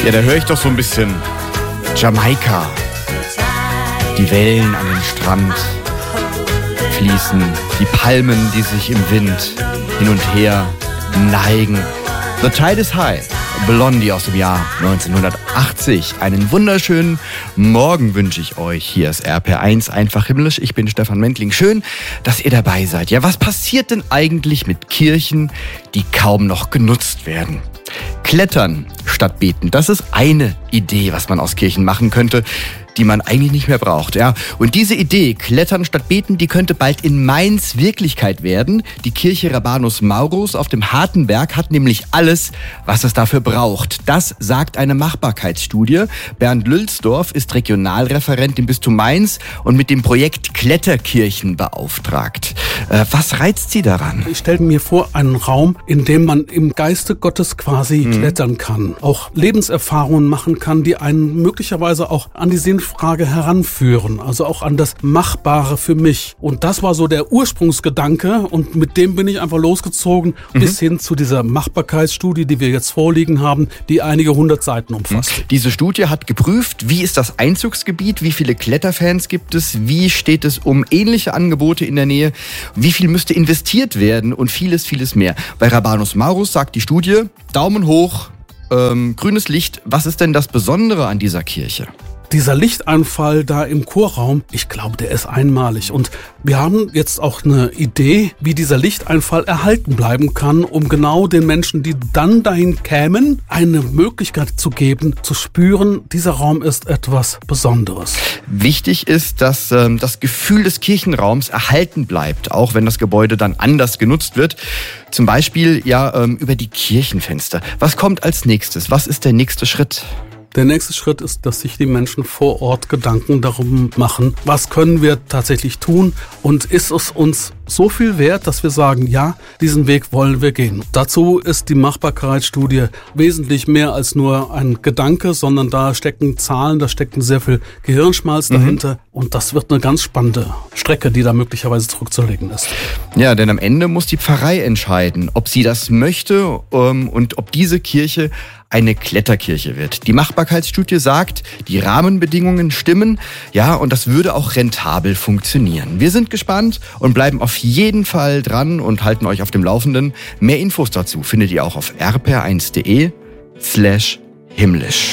Ja, da höre ich doch so ein bisschen Jamaika. Die Wellen an den Strand fließen, die Palmen, die sich im Wind hin und her neigen. The Tide is High. Blondie aus dem Jahr 1980. Einen wunderschönen Morgen wünsche ich euch. Hier ist RPR1 einfach himmlisch. Ich bin Stefan Mentling. Schön, dass ihr dabei seid. Ja, was passiert denn eigentlich mit Kirchen, die kaum noch genutzt werden? Klettern statt beten. Das ist eine Idee, was man aus Kirchen machen könnte, die man eigentlich nicht mehr braucht. Ja. Und diese Idee, Klettern statt Beten, die könnte bald in Mainz Wirklichkeit werden. Die Kirche Rabanus Maurus auf dem Hartenberg hat nämlich alles, was es dafür braucht. Das sagt eine Machbarkeitsstudie. Bernd Lülsdorf ist Regionalreferent im Bistum Mainz und mit dem Projekt Kletterkirchen beauftragt. Was reizt Sie daran? Ich stelle mir vor, einen Raum, in dem man im Geiste Gottes quasi klettern kann, auch Lebenserfahrungen machen kann, die einen möglicherweise auch an die Sinnfrage heranführen, also auch an das Machbare für mich. Und das war so der Ursprungsgedanke und mit dem bin ich einfach losgezogen bis hin zu dieser Machbarkeitsstudie, die wir jetzt vorliegen haben, die einige 100 Seiten umfasst. Diese Studie hat geprüft, wie ist das Einzugsgebiet, wie viele Kletterfans gibt es, wie steht es um ähnliche Angebote in der Nähe, wie viel müsste investiert werden und vieles, vieles mehr. Bei Rabanus Maurus sagt die Studie, Daumen hoch, grünes Licht. Was ist denn das Besondere an dieser Kirche? Dieser Lichteinfall da im Chorraum, ich glaube, der ist einmalig. Und wir haben jetzt auch eine Idee, wie dieser Lichteinfall erhalten bleiben kann, um genau den Menschen, die dann dahin kämen, eine Möglichkeit zu geben, zu spüren, dieser Raum ist etwas Besonderes. Wichtig ist, dass das Gefühl des Kirchenraums erhalten bleibt, auch wenn das Gebäude dann anders genutzt wird. Zum Beispiel über die Kirchenfenster. Was kommt als nächstes? Was ist der nächste Schritt? Der nächste Schritt ist, dass sich die Menschen vor Ort Gedanken darum machen, was können wir tatsächlich tun und ist es uns so viel wert, dass wir sagen, ja, diesen Weg wollen wir gehen. Dazu ist die Machbarkeitsstudie wesentlich mehr als nur ein Gedanke, sondern da stecken Zahlen, da stecken sehr viel Gehirnschmalz dahinter und das wird eine ganz spannende Strecke, die da möglicherweise zurückzulegen ist. Ja, denn am Ende muss die Pfarrei entscheiden, ob sie das möchte und ob diese Kirche eine Kletterkirche wird. Die Machbarkeitsstudie sagt, die Rahmenbedingungen stimmen, ja, und das würde auch rentabel funktionieren. Wir sind gespannt und bleiben auf jeden Fall dran und halten euch auf dem Laufenden. Mehr Infos dazu findet ihr auch auf rpr1.de/himmlisch.